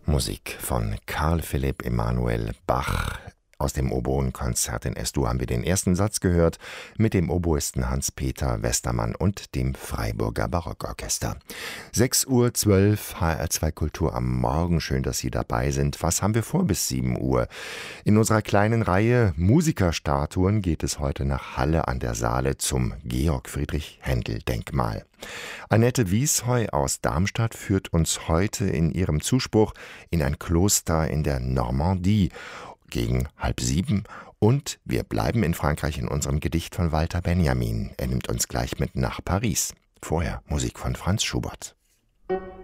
Musik von Carl Philipp Emanuel Bach. Aus dem Oboenkonzert in S-Dur haben wir den ersten Satz gehört mit dem Oboisten Hans-Peter Westermann und dem Freiburger Barockorchester. 6:12 Uhr, HR2 Kultur am Morgen. Schön, dass Sie dabei sind. Was haben wir vor bis 7 Uhr? In unserer kleinen Reihe Musikerstatuen geht es heute nach Halle an der Saale zum Georg-Friedrich-Händel-Denkmal. Annette Wiesheu aus Darmstadt führt uns heute in ihrem Zuspruch in ein Kloster in der Normandie gegen 6:30. Und wir bleiben in Frankreich in unserem Gedicht von Walter Benjamin. Er nimmt uns gleich mit nach Paris. Vorher Musik von Franz Schubert.